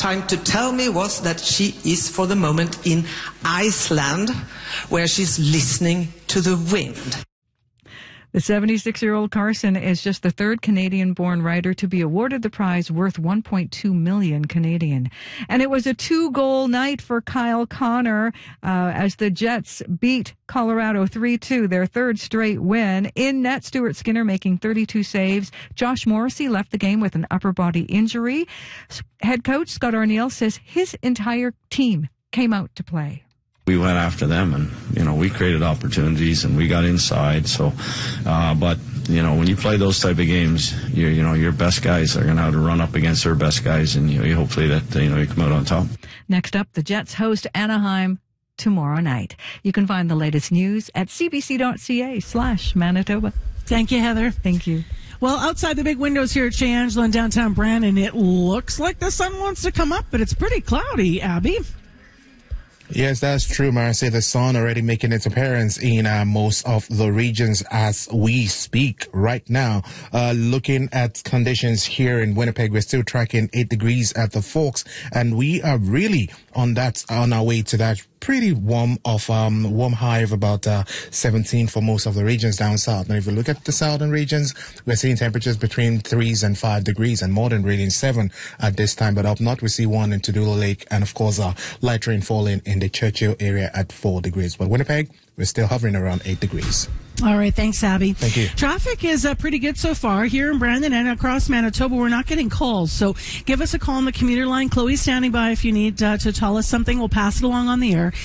time to tell me was that she is for the moment in Iceland, where she's listening to the wind. The 76-year-old Carson is just the third Canadian-born writer to be awarded the prize worth 1.2 million Canadian. And it was a 2-goal night for Kyle Connor as the Jets beat Colorado 3-2, their third straight win. In net, Stuart Skinner making 32 saves. Josh Morrissey left the game with an upper body injury. Head coach Scott Arniel says his entire team came out to play. We went after them, and we created opportunities and we got inside. So, but when you play those type of games, your best guys are going to have to run up against their best guys, and you hopefully that you come out on top. Next up, the Jets host Anaheim tomorrow night. You can find the latest news at cbc.ca/Manitoba. Thank you, Heather. Thank you. Well, outside the big windows here at Chez Angela in downtown Brandon, it looks like the sun wants to come up, but it's pretty cloudy, Abby. Yes, that's true, Marcy. The sun already making its appearance in most of the regions as we speak right now. Looking at conditions here in Winnipeg, we're still tracking 8 degrees at the Forks, and we are really on our way to that pretty warm high of about 17 for most of the regions down south. Now, if you look at the southern regions, we're seeing temperatures between 3 and 5 degrees, and more than reading 7 at this time. But up north, we see 1 in Tudula Lake, and of course, light rain falling in the Churchill area at 4 degrees. But Winnipeg, we're still hovering around 8 degrees. All right, thanks, Abby. Thank you. Traffic is pretty good so far here in Brandon and across Manitoba. We're not getting calls, so give us a call on the commuter line. Chloe's standing by if you need to tell us something. We'll pass it along on the air.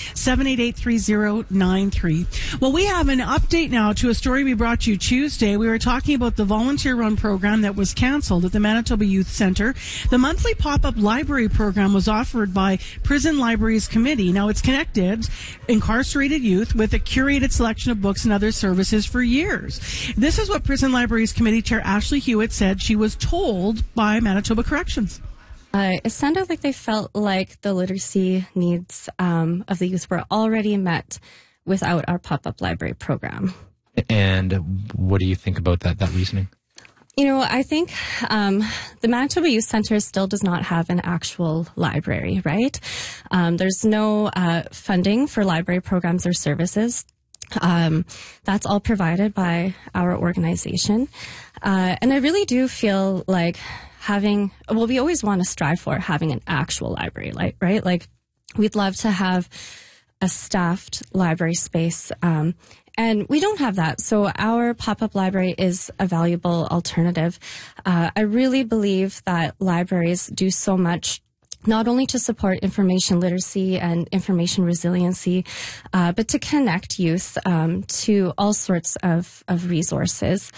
788-3093. Well, we have an update now to a story we brought you Tuesday. We were talking about the volunteer run program that was canceled at the Manitoba Youth Centre. The monthly pop-up library program was offered by Prison Libraries Committee. Now, it's connected incarcerated youth with a curated selection of books and other services for years. This is what Prison Libraries Committee Chair Ashley Hewitt said she was told by Manitoba Corrections. It sounded like they felt like the literacy needs of the youth were already met without our pop-up library program. And what do you think about that reasoning? I think the Manitoba Youth Centre still does not have an actual library, right? There's no funding for library programs or services. That's all provided by our organization. And I really do feel like we always want to strive for having an actual library, right? Like, we'd love to have a staffed library space, and we don't have that. So our pop-up library is a valuable alternative. I really believe that libraries do so much, not only to support information literacy and information resiliency, but to connect youth to all sorts of resources.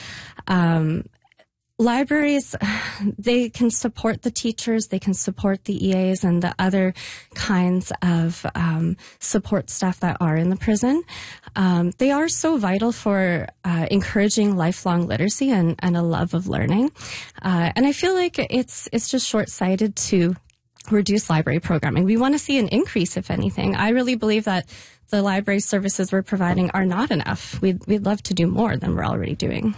Libraries, they can support the teachers, they can support the EAs and the other kinds of support staff that are in the prison. They are so vital for encouraging lifelong literacy and a love of learning. And I feel like it's just short-sighted to reduce library programming. We want to see an increase, if anything. I really believe that the library services we're providing are not enough. We'd love to do more than we're already doing.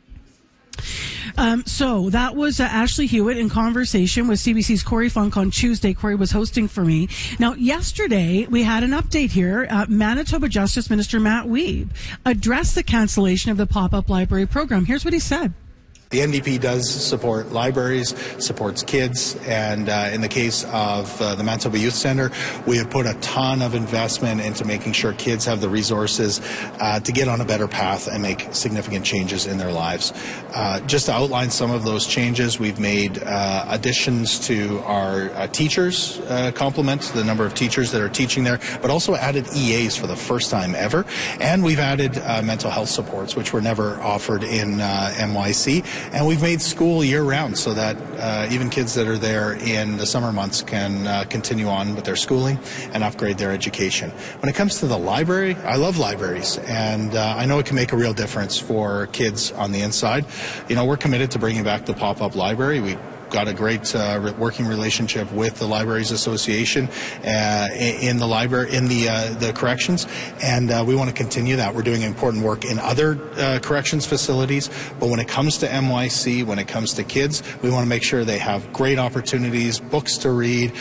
So that was Ashley Hewitt in conversation with CBC's Corey Funk on Tuesday. Corey was hosting for me. Now, yesterday, we had an update here. Manitoba Justice Minister Matt Wiebe addressed the cancellation of the pop-up library program. Here's what he said. The NDP does support libraries, supports kids, and in the case of the Manitoba Youth Centre, we have put a ton of investment into making sure kids have the resources to get on a better path and make significant changes in their lives. Just to outline some of those changes, we've made additions to our teachers complement, the number of teachers that are teaching there, but also added EAs for the first time ever, and we've added mental health supports, which were never offered in MYC. And we've made school year-round so that even kids that are there in the summer months can continue on with their schooling and upgrade their education. When it comes to the library, I love libraries, and I know it can make a real difference for kids on the inside. We're committed to bringing back the pop-up library. We got a great working relationship with the Libraries Association in the library, in the corrections, and we want to continue that. We're doing important work in other corrections facilities, but when it comes to MYC, when it comes to kids, we want to make sure they have great opportunities, books to read,